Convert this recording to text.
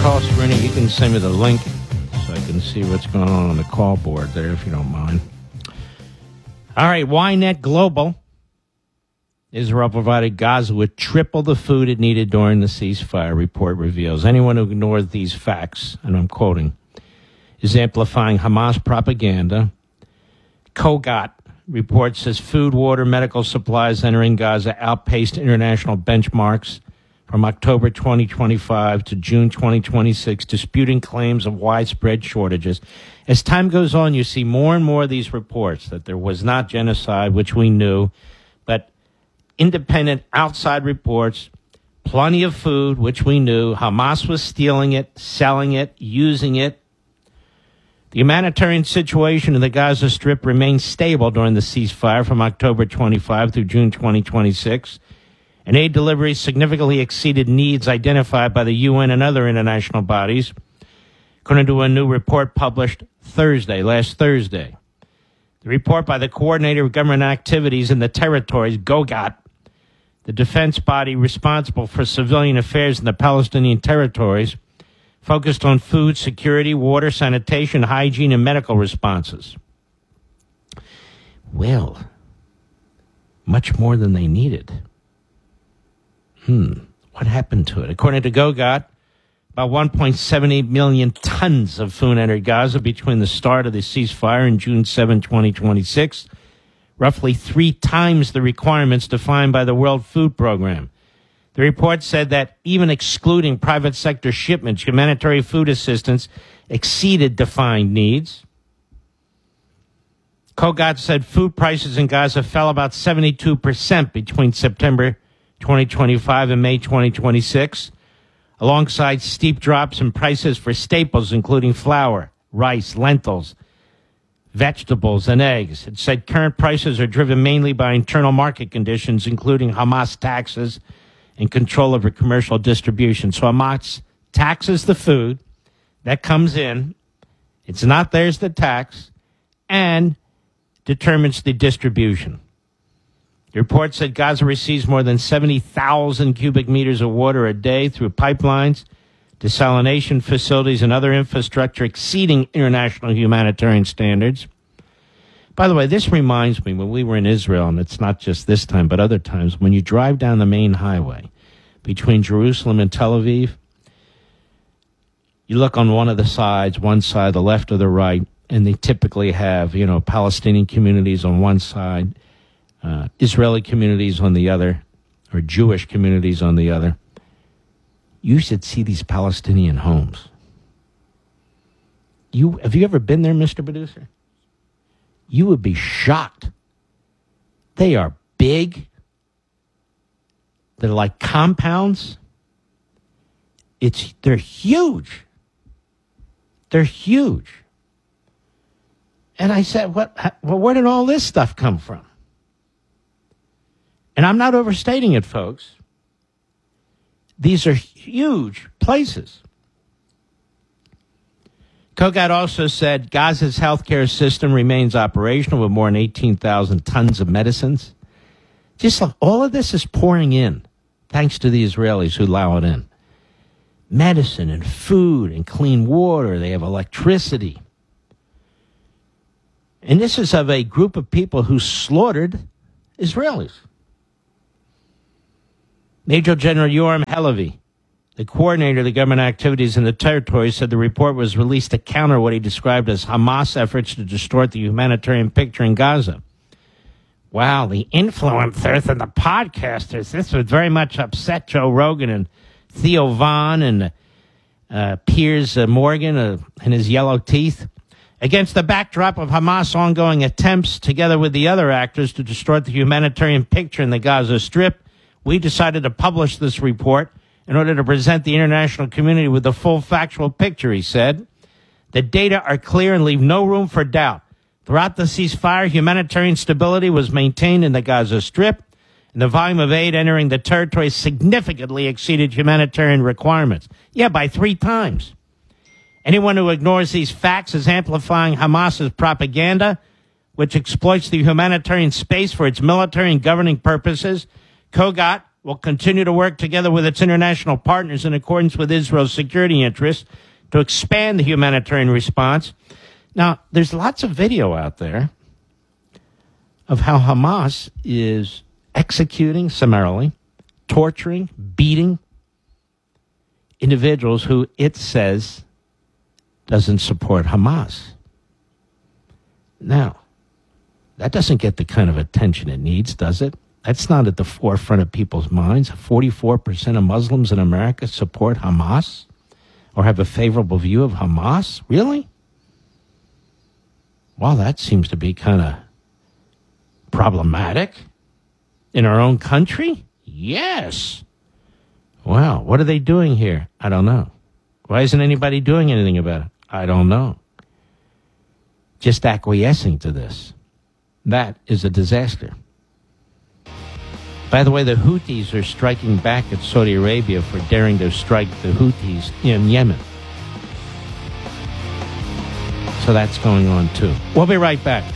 call screening, you can send me the link so I can see what's going on the call board there, if you don't mind. All right, Ynet Global. Israel provided Gaza with triple the food it needed during the ceasefire, report reveals. Anyone who ignores these facts, and I'm quoting, is amplifying Hamas propaganda. Kogat report says food, water, medical supplies entering Gaza outpaced international benchmarks from October 2025 to June 2026, disputing claims of widespread shortages. As time goes on, you see more and more of these reports that there was not genocide, which we knew, but independent outside reports, plenty of food, which we knew. Hamas was stealing it, selling it, using it. The humanitarian situation in the Gaza Strip remained stable during the ceasefire from October 25 through June 2026. And aid deliveries significantly exceeded needs identified by the UN and other international bodies, according to a new report published last Thursday. The report by the Coordinator of Government Activities in the Territories, GOGAT, the defense body responsible for civilian affairs in the Palestinian territories, focused on food security, water, sanitation, hygiene, and medical responses. Well, much more than they needed. What happened to it? According to GOGAT, about 1.78 million tons of food entered Gaza between the start of the ceasefire and June 7, 2026, roughly 3 times the requirements defined by the World Food Program. The report said that even excluding private sector shipments, humanitarian food assistance exceeded defined needs. Kogat said food prices in Gaza fell about 72% between September 2025 and May 2026, alongside steep drops in prices for staples, including flour, rice, lentils, vegetables, and eggs. It said current prices are driven mainly by internal market conditions, including Hamas taxes and control over commercial distribution. So Hamas taxes the food that comes in. It's not theirs to tax, and determines the distribution. The report said Gaza receives more than 70,000 cubic meters of water a day through pipelines, desalination facilities, and other infrastructure exceeding international humanitarian standards. By the way, this reminds me when we were in Israel, and it's not just this time, but other times, when you drive down the main highway between Jerusalem and Tel Aviv, you look on one of the sides, one side, the left or the right, and they typically have, Palestinian communities on one side, Israeli communities on the other, or Jewish communities on the other. You should see these Palestinian homes. Have you ever been there, Mr. Producer? You would be shocked. They are big. They're like compounds. They're huge. They're huge. And I said, where did all this stuff come from? And I'm not overstating it, folks. These are huge places. Kogat also said Gaza's healthcare system remains operational with more than 18,000 tons of medicines. Just like all of this is pouring in, thanks to the Israelis who allow it in. Medicine and food and clean water. They have electricity. And this is of a group of people who slaughtered Israelis. Major General Yoram Halevi, the coordinator of the government activities in the territory, said the report was released to counter what he described as Hamas efforts to distort the humanitarian picture in Gaza. Wow, the influencers and the podcasters, this would very much upset Joe Rogan and Theo Vaughn and Piers Morgan and his yellow teeth. Against the backdrop of Hamas' ongoing attempts, together with the other actors, to distort the humanitarian picture in the Gaza Strip, we decided to publish this report in order to present the international community with the full factual picture, he said. The data are clear and leave no room for doubt. Throughout the ceasefire, humanitarian stability was maintained in the Gaza Strip, and the volume of aid entering the territory significantly exceeded humanitarian requirements. Yeah, by 3 times. Anyone who ignores these facts is amplifying Hamas's propaganda, which exploits the humanitarian space for its military and governing purposes. Kogat will continue to work together with its international partners in accordance with Israel's security interests to expand the humanitarian response. Now, there's lots of video out there of how Hamas is executing summarily, torturing, beating individuals who it says doesn't support Hamas. Now, that doesn't get the kind of attention it needs, does it? That's not at the forefront of people's minds. 44% of Muslims in America support Hamas or have a favorable view of Hamas. Really? Well, that seems to be kind of problematic in our own country. Yes. Wow, what are they doing here? I don't know. Why isn't anybody doing anything about it? I don't know. Just acquiescing to this. That is a disaster. By the way, the Houthis are striking back at Saudi Arabia for daring to strike the Houthis in Yemen. So that's going on too. We'll be right back.